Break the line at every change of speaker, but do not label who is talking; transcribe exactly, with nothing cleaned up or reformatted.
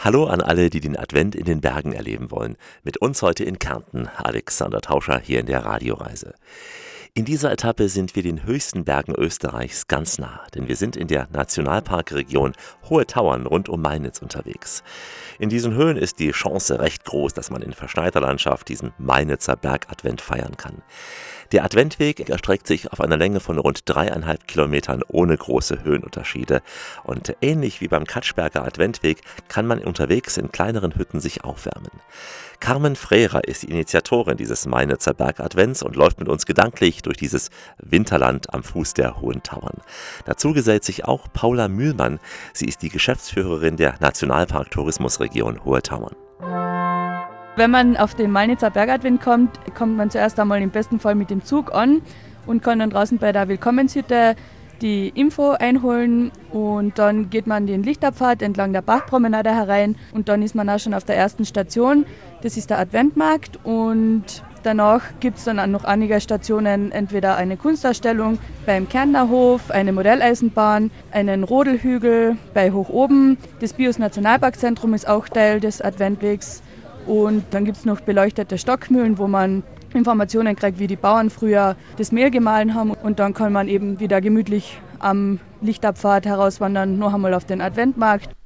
Hallo an alle, die den Advent in den Bergen erleben wollen. Mit uns heute in Kärnten, Alexander Tauscher hier in der Radioreise. In dieser Etappe sind wir den höchsten Bergen Österreichs ganz nah, denn wir sind in der Nationalparkregion Hohe Tauern rund um Mainitz unterwegs. In diesen Höhen ist die Chance recht groß, dass man in verschneiter Landschaft diesen Mainitzer Bergadvent feiern kann. Der Adventweg erstreckt sich auf einer Länge von rund dreieinhalb Kilometern ohne große Höhenunterschiede. Und ähnlich wie beim Katschberger Adventweg kann man unterwegs in kleineren Hütten sich aufwärmen. Carmen Frehrer ist die Initiatorin dieses Mainitzer Bergadvents und läuft mit uns gedanklich durch dieses Winterland am Fuß der Hohen Tauern. Dazu gesellt sich auch Paula Mühlmann. Sie ist die Geschäftsführerin der Nationalpark-Tourismusregion Hohe Tauern.
Wenn man auf den Mainitzer Bergadvent kommt, kommt man zuerst einmal im besten Fall mit dem Zug an und kann dann draußen bei der Willkommenshütte die Info einholen und dann geht man den Lichterpfad entlang der Bachpromenade herein und dann ist man auch schon auf der ersten Station. Das ist der Adventmarkt und danach gibt es dann auch noch einige Stationen, entweder eine Kunstausstellung beim Kärntner Hof, eine Modelleisenbahn, einen Rodelhügel bei Hochoben. Das Bios Nationalparkzentrum ist auch Teil des Adventwegs. Und dann gibt es noch beleuchtete Stockmühlen, wo man Informationen kriegt, wie die Bauern früher das Mehl gemahlen haben. Und dann kann man eben wieder gemütlich am Lichterpfad herauswandern, noch einmal auf den Adventmarkt.